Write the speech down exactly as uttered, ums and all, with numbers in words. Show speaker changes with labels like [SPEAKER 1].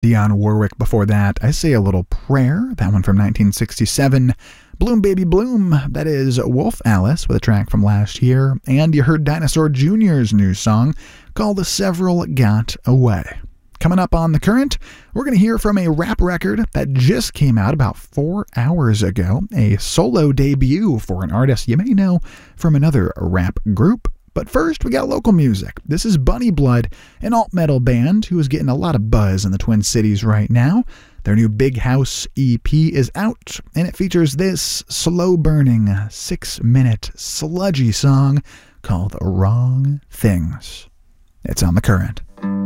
[SPEAKER 1] Dionne Warwick before that. I Say a Little Prayer, that one from nineteen sixty-seven. Bloom Baby Bloom, that is Wolf Alice with a track from last year. And you heard Dinosaur Junior's new song called Several Got Away. Coming up on The Current, we're going to hear from a rap record that just came out about four hours ago, a solo debut for an artist you may know from another rap group. But first, we got local music. This is Bunny Blood, an alt-metal band who is getting a lot of buzz in the Twin Cities right now. Their new Big House E P is out, and it features this slow-burning, six-minute sludgy song called Wrong Things. It's on The Current.